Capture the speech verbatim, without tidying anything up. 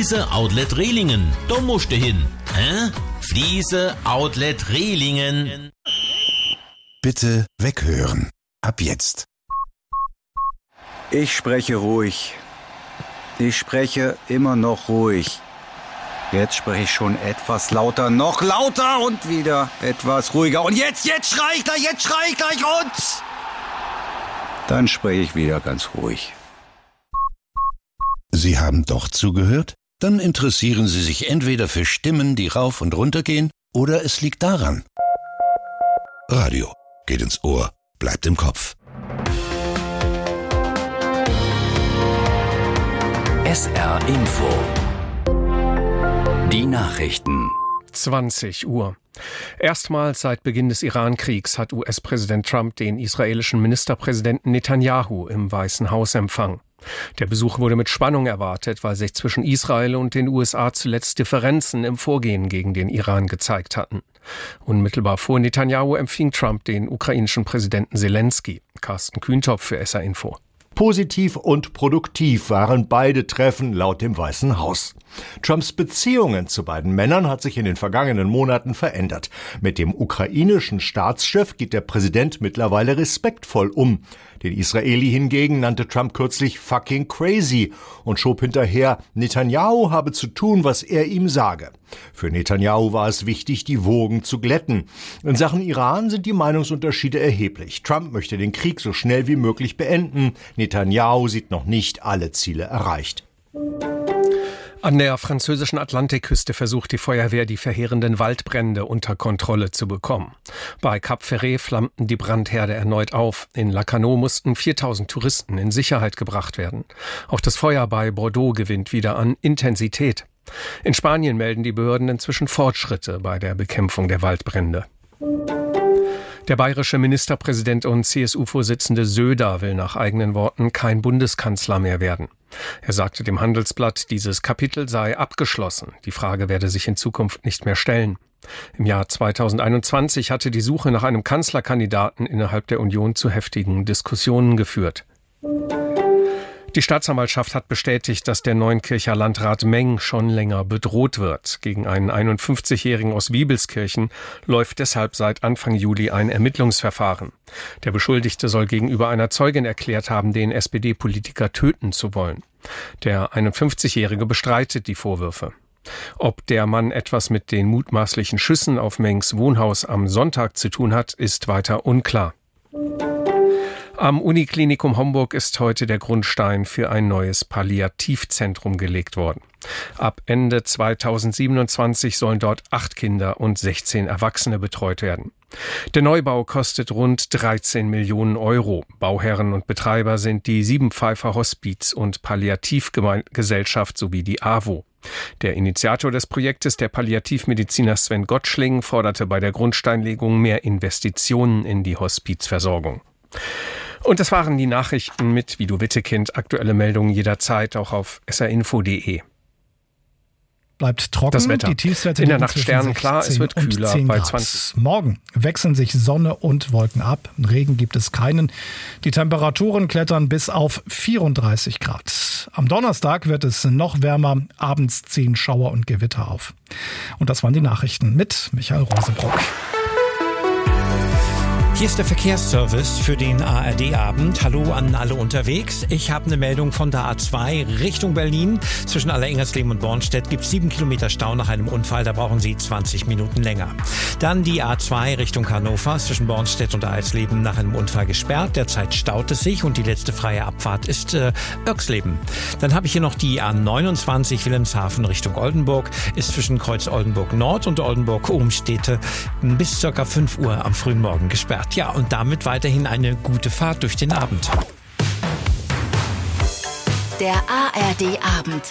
Fliese Outlet Rehlingen. Da musst du hin. Hä? Fliese Outlet Rehlingen. Bitte weghören. Ab jetzt. Ich spreche ruhig. Ich spreche immer noch ruhig. Jetzt spreche ich schon etwas lauter, noch lauter und wieder etwas ruhiger. Und jetzt, jetzt schrei ich gleich, jetzt schrei ich gleich und... Dann spreche ich wieder ganz ruhig. Sie haben doch zugehört? Dann interessieren Sie sich entweder für Stimmen, die rauf und runter gehen, oder es liegt daran. Radio geht ins Ohr, bleibt im Kopf. S R Info. Die Nachrichten. zwanzig Uhr. Erstmals seit Beginn des Iran-Kriegs hat U S-Präsident Trump den israelischen Ministerpräsidenten Netanyahu im Weißen Haus empfangen. Der Besuch wurde mit Spannung erwartet, weil sich zwischen Israel und den U S A zuletzt Differenzen im Vorgehen gegen den Iran gezeigt hatten. Unmittelbar vor Netanyahu empfing Trump den ukrainischen Präsidenten Zelensky. Carsten Kühntopf für S R Info. Positiv und produktiv waren beide Treffen laut dem Weißen Haus. Trumps Beziehungen zu beiden Männern hat sich in den vergangenen Monaten verändert. Mit dem ukrainischen Staatschef geht der Präsident mittlerweile respektvoll um. Den Israeli hingegen nannte Trump kürzlich fucking crazy und schob hinterher, Netanyahu habe zu tun, was er ihm sage. Für Netanyahu war es wichtig, die Wogen zu glätten. In Sachen Iran sind die Meinungsunterschiede erheblich. Trump möchte den Krieg so schnell wie möglich beenden. Netanyahu sieht noch nicht alle Ziele erreicht. An der französischen Atlantikküste versucht die Feuerwehr, die verheerenden Waldbrände unter Kontrolle zu bekommen. Bei Cap Ferret flammten die Brandherde erneut auf. In Lacanau mussten viertausend Touristen in Sicherheit gebracht werden. Auch das Feuer bei Bordeaux gewinnt wieder an Intensität. In Spanien melden die Behörden inzwischen Fortschritte bei der Bekämpfung der Waldbrände. Der bayerische Ministerpräsident und C S U-Vorsitzende Söder will nach eigenen Worten kein Bundeskanzler mehr werden. Er sagte dem Handelsblatt, dieses Kapitel sei abgeschlossen. Die Frage werde sich in Zukunft nicht mehr stellen. Im Jahr zweitausendeinundzwanzig hatte die Suche nach einem Kanzlerkandidaten innerhalb der Union zu heftigen Diskussionen geführt. Die Staatsanwaltschaft hat bestätigt, dass der Neunkircher Landrat Meng schon länger bedroht wird. Gegen einen einundfünfzigjährigen aus Wiebelskirchen läuft deshalb seit Anfang Juli ein Ermittlungsverfahren. Der Beschuldigte soll gegenüber einer Zeugin erklärt haben, den S P D-Politiker töten zu wollen. Der einundfünfzigjährige bestreitet die Vorwürfe. Ob der Mann etwas mit den mutmaßlichen Schüssen auf Mengs Wohnhaus am Sonntag zu tun hat, ist weiter unklar. Am Uniklinikum Homburg ist heute der Grundstein für ein neues Palliativzentrum gelegt worden. Ab Ende zweitausendsiebenundzwanzig sollen dort acht Kinder und sechzehn Erwachsene betreut werden. Der Neubau kostet rund dreizehn Millionen Euro. Bauherren und Betreiber sind die Siebenpfeifer Hospiz- und Palliativgesellschaft sowie die A W O. Der Initiator des Projektes, der Palliativmediziner Sven Gottschling, forderte bei der Grundsteinlegung mehr Investitionen in die Hospizversorgung. Und das waren die Nachrichten mit Vido Wittekind. Aktuelle Meldungen jederzeit auch auf s r info punkt d e. Bleibt trocken. Das Wetter. Die Tiefstwerte in der Nacht sternenklar, es wird kühler bei zwanzig. Morgen wechseln sich Sonne und Wolken ab. Regen gibt es keinen. Die Temperaturen klettern bis auf vierunddreißig Grad. Am Donnerstag wird es noch wärmer. Abends ziehen Schauer und Gewitter auf. Und das waren die Nachrichten mit Michael Rosenbrock. Hier ist der Verkehrsservice für den A R D-Abend. Hallo an alle unterwegs. Ich habe eine Meldung von der A zwei Richtung Berlin. Zwischen Allerengersleben und Bornstedt gibt es sieben Kilometer Stau nach einem Unfall. Da brauchen Sie zwanzig Minuten länger. Dann die A zwei Richtung Hannover. Zwischen Bornstedt und Eisleben nach einem Unfall gesperrt. Derzeit staut es sich und die letzte freie Abfahrt ist äh, Oerxleben. Dann habe ich hier noch die A neunundzwanzig Wilhelmshaven Richtung Oldenburg. Ist zwischen Kreuz Oldenburg Nord und Oldenburg Obenstede bis ca. fünf Uhr am frühen Morgen gesperrt. Ja, und damit weiterhin eine gute Fahrt durch den Abend. Der A R D-Abend.